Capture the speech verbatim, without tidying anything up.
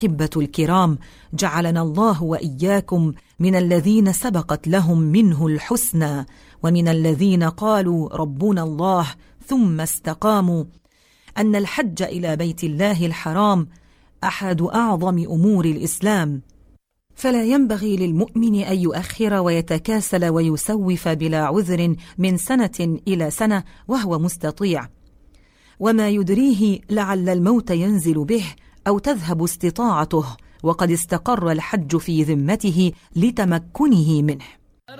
أحبة الكرام، جعلنا الله وإياكم من الذين سبقت لهم منه الحسنى، ومن الذين قالوا ربنا الله ثم استقاموا، أن الحج إلى بيت الله الحرام أحد أعظم أمور الإسلام، فلا ينبغي للمؤمن أن يؤخر ويتكاسل ويسوف بلا عذر من سنة إلى سنة وهو مستطيع، وما يدريه لعل الموت ينزل به أو تذهب استطاعته وقد استقر الحج في ذمته لتمكنه منه.